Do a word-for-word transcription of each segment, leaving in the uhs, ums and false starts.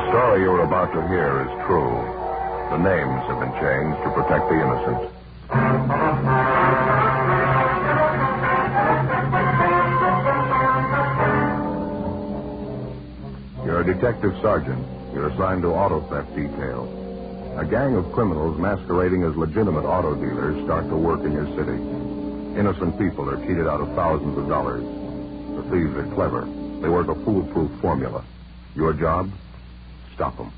story you're about to hear is true. The names have been changed to protect the innocent. You're a detective sergeant. You're assigned to auto theft detail. A gang of criminals masquerading as legitimate auto dealers start to work in your city. Innocent people are cheated out of thousands of dollars. The thieves are clever. They work a foolproof formula. Your job? Stop them.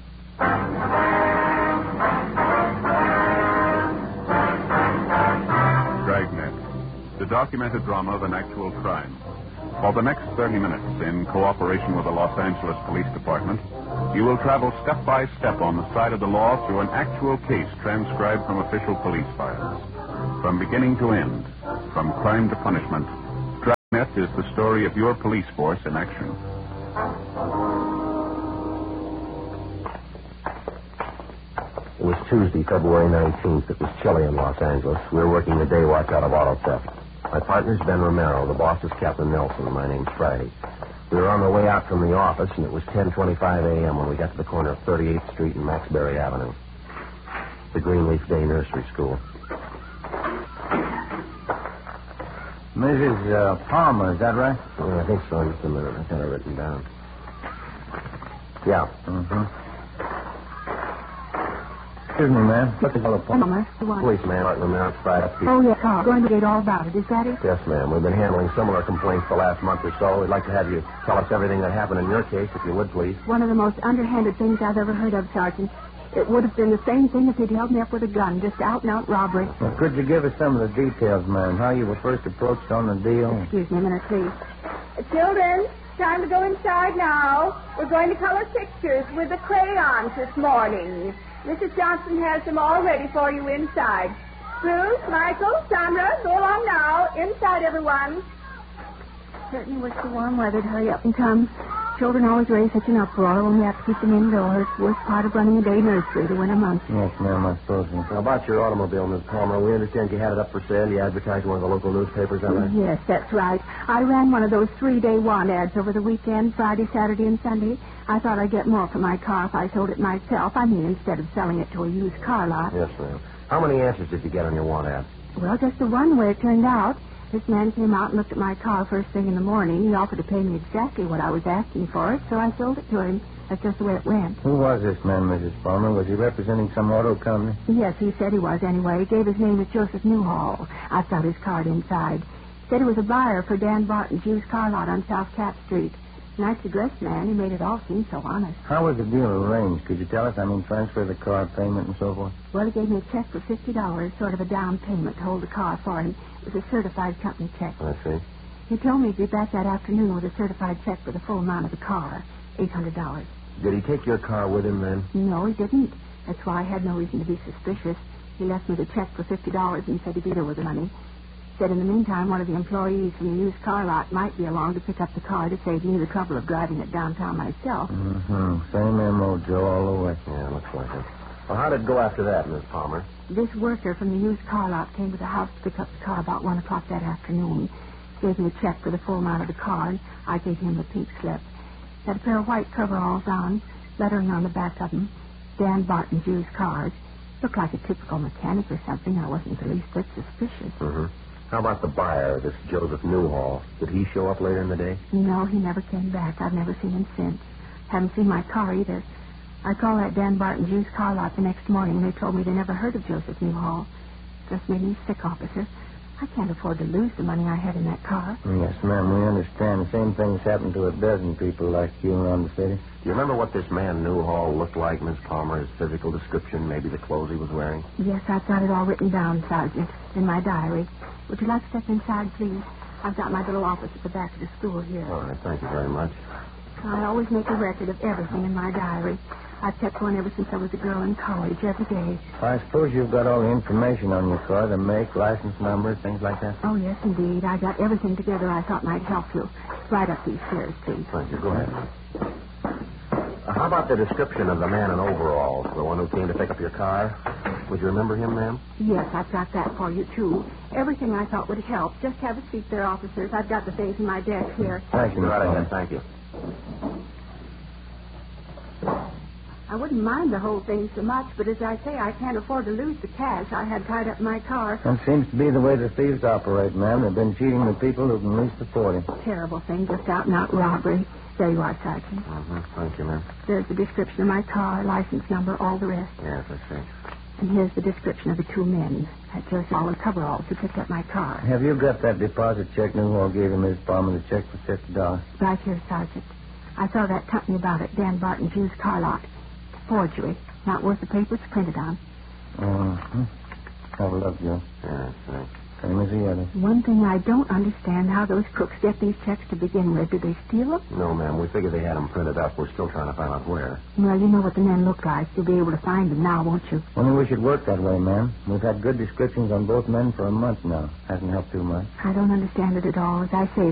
Dragnet, the documented drama of an actual crime. For the next thirty minutes, in cooperation with the Los Angeles Police Department, you will travel step by step on the side of the law through an actual case transcribed from official police files. From beginning to end, from crime to punishment, Dragnet is the story of your police force in action. It was Tuesday, February nineteenth. It was chilly in Los Angeles. We were working the day watch out of auto theft. My partner's Ben Romero. The boss is Captain Nelson. My name's Friday. We were on the way out from the office, and it was ten twenty-five a.m. when we got to the corner of thirty-eighth Street and Maxbury Avenue. The Greenleaf Day Nursery School. Missus Uh, Palmer, is that right? Yeah, I think so. Just a minute. I got it written down. Yeah. Mm-hmm. Excuse me, ma'am. What's the fellow Palmer? Policeman, Martin Romero, Friday. Oh, yes, Carl. Going to get all about it. Is that it? Yes, ma'am. We've been handling similar complaints the last month or so. We'd like to have you tell us everything that happened in your case, if you would, please. One of the most underhanded things I've ever heard of, Sergeant. It would have been the same thing if he'd held me up with a gun, just out-and-out robbery. Well, could you give us some of the details, ma'am? How you were first approached on the deal? Excuse me a minute, please. Children, time to go inside now. We're going to color pictures with the crayons this morning. Missus Johnson has them all ready for you inside. Bruce, Michael, Sandra, go along now. Inside, everyone. Certainly wish the warm weather to hurry up and come. Children always raise such an uproar when we have to keep them indoors. Worst part of running a day nursery to win a month. Yes, ma'am, I suppose so. Now, about your automobile, Miss Palmer, we understand you had it up for sale. You advertised in one of the local newspapers, is that right? Yes, that's right. I ran one of those three-day want ads over the weekend, Friday, Saturday, and Sunday. I thought I'd get more for my car if I sold it myself. I mean, instead of selling it to a used car lot. Yes, ma'am. How many answers did you get on your want ad? Well, just the one way it turned out. This man came out and looked at my car first thing in the morning. He offered to pay me exactly what I was asking for it, so I sold it to him. That's just the way it went. Who was this man, Missus Palmer? Was he representing some auto company? Yes, he said he was anyway. He gave his name as Joseph Newhall. I felt his card inside. Said he was a buyer for Dan Barton's used car lot on South Cap Street. Nicely dressed man. He made it all seem so honest. How was the deal arranged? Could you tell us? I mean, transfer the car, payment, and so forth? Well, he gave me a check for fifty dollars, sort of a down payment to hold the car for him. It was a certified company check. I see. He told me he'd be back that afternoon with a certified check for the full amount of the car, eight hundred dollars. Did he take your car with him then? No, he didn't. That's why I had no reason to be suspicious. He left me the check for fifty dollars and said he'd be there with the money. Said in the meantime, one of the employees from the used car lot might be along to pick up the car to save me the trouble of driving it downtown myself. Mm-hmm. Same M O, Joe, all the way. Yeah, looks like it. Well, how did it go after that, Miss Palmer? This worker from the used car lot came to the house to pick up the car about one o'clock that afternoon. Gave me a check for the full amount of the car, and I gave him the pink slip. Had a pair of white coveralls on, lettering on the back of them, Dan Barton's used cars. Looked like a typical mechanic or something. I wasn't the least bit suspicious. Mm-hmm. How about the buyer, this Joseph Newhall? Did he show up later in the day? No, he never came back. I've never seen him since. Haven't seen my car either. I called that Dan Barton's used car lot the next morning, and they told me they never heard of Joseph Newhall. Just made me sick, officer. I can't afford to lose the money I had in that car. Yes, ma'am, we understand. The same thing's happened to a dozen people like you around the city. Do you remember what this man Newhall looked like, Miss Palmer? His physical description, maybe the clothes he was wearing? Yes, I've got it all written down, Sergeant, in my diary. Would you like to step inside, please? I've got my little office at the back of the school here. All right, thank you very much. I always make a record of everything in my diary. I've kept one ever since I was a girl in college, every day. I suppose you've got all the information on your car, the make, license number, things like that? Oh, yes, indeed. I got everything together I thought might help you. Right up these stairs, please. Thank you. Go ahead. Uh, how about the description of the man in overalls, the one who came to pick up your car? Would you remember him, ma'am? Yes, I've got that for you, too. Everything I thought would help. Just have a seat there, officers. I've got the things in my desk here. Thank you, Go Miss right Palmer. ahead. Thank you. I wouldn't mind the whole thing so much, but as I say, I can't afford to lose the cash I had tied up in my car. That seems to be the way the thieves operate, ma'am. They've been cheating the people who can least afford it. Terrible thing, just out and out robbery. There you are, Sergeant. Mm-hmm. Thank you, ma'am. There's the description of my car, license number, all the rest. Yes, I see. And here's the description of the two men. That shows all the coveralls who picked up my car. Have you got that deposit check Newhall gave him his palm the check for fifty dollars? Right here, Sergeant. I saw that company about it, Dan Barton's used car lot. It's forgery. Not worth the paper it's printed on. Uh-huh. Have a look, Joe. Yes, sir. Same as the other. One thing I don't understand, how those crooks get these checks to begin with. Did they steal them? No, ma'am. We figured they had them printed up. We're still trying to find out where. Well, you know what the men look like. You'll be able to find them now, won't you? Only wish it worked that way, ma'am. We've had good descriptions on both men for a month now. Hasn't helped too much. I don't understand it at all. As I say,